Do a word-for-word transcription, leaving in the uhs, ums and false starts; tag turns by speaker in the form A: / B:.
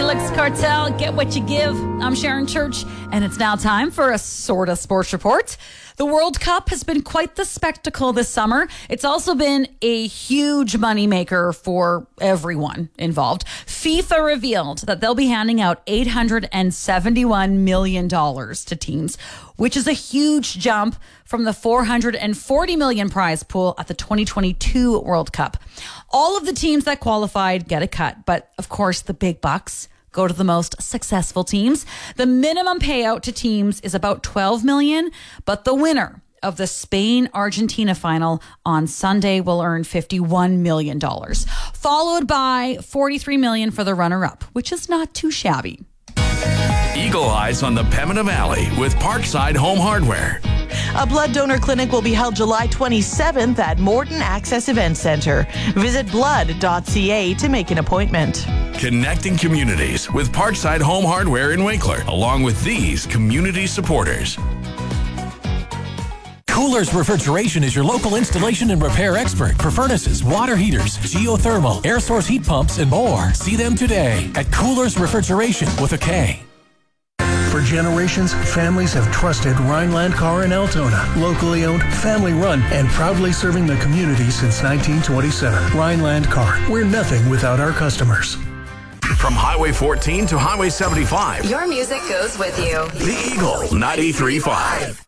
A: Felix Cartel, Get What You Give. I'm Sharon Church, and it's now time for a sorta sports report. The World Cup has been quite the spectacle this summer. It's also been a huge moneymaker for everyone involved. FIFA revealed that they'll be handing out eight hundred seventy-one million dollars to teams, which is a huge jump from the four hundred forty million dollars prize pool at the twenty twenty-two World Cup. All of the teams that qualified get a cut, but of course the big bucks go to the most successful teams. The minimum payout to teams is about twelve million dollars, but the winner of the Spain-Argentina final on Sunday will earn fifty-one million dollars, followed by forty-three million dollars for the runner-up, which is not too shabby.
B: Eagle Eyes on the Pembina Valley with Parkside Home Hardware.
C: A blood donor clinic will be held July twenty-seventh at Morton Access Event Center. Visit blood dot c a to make an appointment.
B: Connecting communities with Parkside Home Hardware in Winkler, along with these community supporters.
D: Coolers Refrigeration is your local installation and repair expert for furnaces, water heaters, geothermal, air source heat pumps, and more. See them today at Coolers Refrigeration with a K.
E: For generations, families have trusted Rhineland Car in Altona. Locally owned, family run, and proudly serving the community since nineteen twenty-seven. Rhineland Car. We're nothing without our customers.
B: From Highway fourteen to Highway seventy-five.
F: Your music goes with you.
B: The Eagle ninety-three point five.